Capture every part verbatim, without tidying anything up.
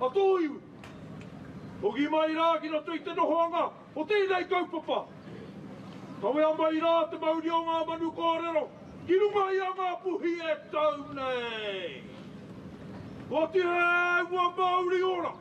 Kato iwi. Hoki mai rā ki rato i te nohoanga o tēnei kaupapa. Kawea mai rā te mauri o ngā manu kōrero. Ki runga i a ngā puhi e tau nei. O te hewa mauri ora.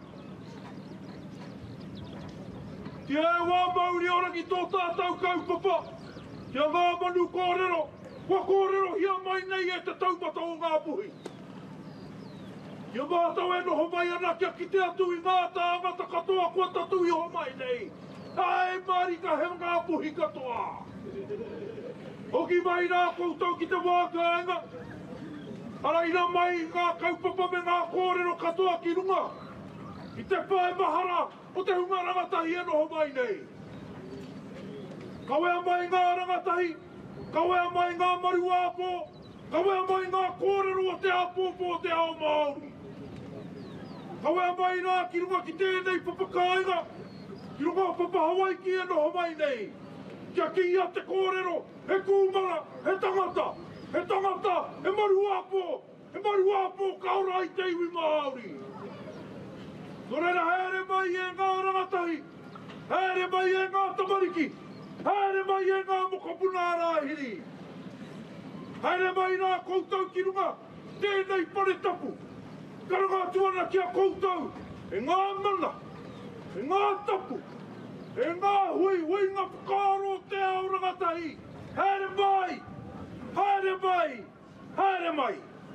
Te hewa mauri ora ki tō tātou kaupapa. Ki a ngā manu kōrero. Wa kōrero hia mai nei e te taumata o ngā puhi. Ia mātau e noho mai ana kia ki te atu i ngā tāngata katoa kua tatu i ho mai nei. Ai marika he ngā puhi katoa. Hoki mai nā koutou ki te wākaenga. Ara ina mai ngā kaupapa me ngā kōrero katoa ki runga. I te whae mahara o te hunga rangatahi e noho mai nei. Kawea mai ngā rangatahi. Kawea mai ngā maru āpō. Kawea mai ngā kōrero o te āpōpō o te ao Māori. Kawea mai nā ki runga ki tēnei papakainga. Ki runga o papa Hawaii ki e noho mai nei. Kia ki ia te kōrero, he kūmara, he tangata, he tangata, he maru āpō, he maru āpō kaora i te iwi Māori. Nō reira here mai e ngā rangatahi, here mai e ngā tamariki, here mai e ngā mokopuna rāhiri. Here mai nā koutou ki runga, tēnei pare tapu. Karanga tuana kia koutou, e ngā mana, e ngā tapu, e ngā hui, hui ngā whakaro te ao rangatahi. Haere mai, haere mai, haere mai.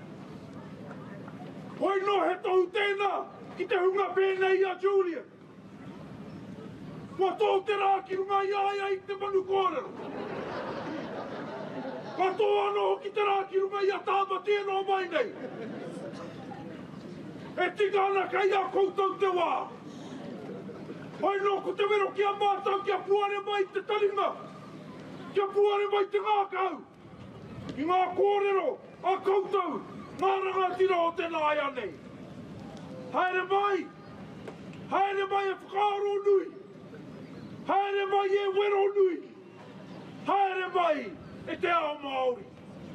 Hoi no he tohu tēnā, ki te hunga pēnei a Julian. Kua tō te rā ki runga iaia i te manu kōrero. Kua tō anō ki te rā ki runga ia tāmati e no mai nei. E tika ana kai a koutou te wā. Hoi no ko te wero ki a mātau kia puare mai te taringa. Kia puare mai te ngākau. I ngā kōrero a koutou. Ngā rangatira o te nāia nei. Haere mai. Haere mai e whakaaro nui. Haere mai e wero nui. Haere mai e te ao Māori.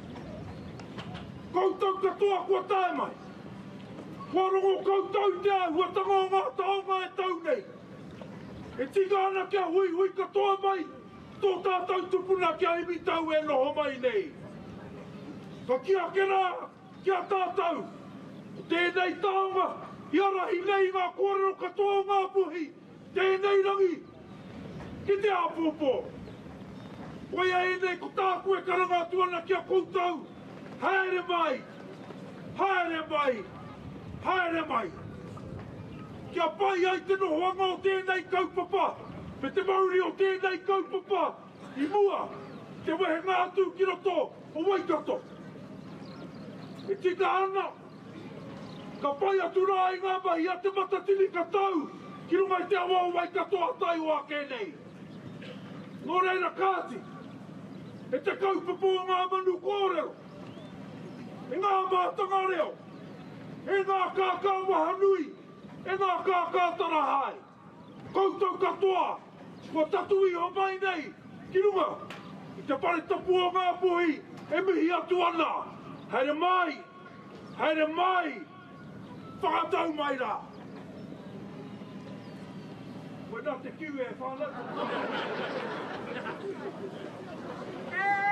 Koutou katoa kua tae mai. Kua rongo koutou te au, hua tanga o ngā taonga e tau nei. E tika ana kia hui hui katoa mai, tō tātou tupuna kia imi tau e noho mai nei. Ka kia kena, kia tātou, tēnei taonga, i arahi nei ngā kōrero katoa o ngā puhi, tēnei rangi, ki te āpōpō. Koe e nei ko tāku e karanga tuana kia koutou, haere mai, haere mai, haere mai. Kia pai ai te nohoanga o tēnei kaupapa, me te mauri o tēnei kaupapa, i mua, te wehe ngātu ki roto o Waikato. E tika ana, ka pai atu rā i ngā mahi a te matatini ka tau, ki runga i te awa o Waikato a tai o ake nei. Nō reira kāti, e te kaupapa o ngā manu kōrero, e ngā mātanga reo, e ngā kākā wahanui, e ngā kākā tarahai. Koutou katoa, kua tatu i ho mai nei, ki runga, i te pare tapu o ngā puhi, e mihi atu ana. Haere mai, haere mai, whakatau mai rā. Koe nā te kiu e whanau.